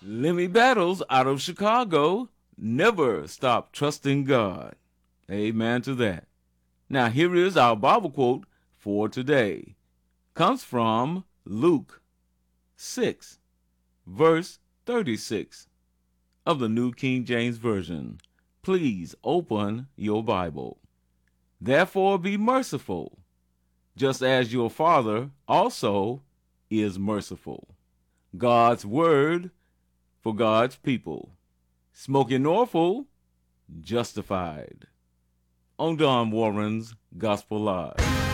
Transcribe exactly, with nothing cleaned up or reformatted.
Lemmy Battles out of Chicago. Never stop trusting God. Amen to that. Now here is our Bible quote for today. Comes from Luke six, verse thirty-six of the New King James Version. Please open your Bible. Therefore be merciful, just as your Father also is merciful. God's word for God's people. Smoky Norfolk, justified. On Don Warren's Gospel Live.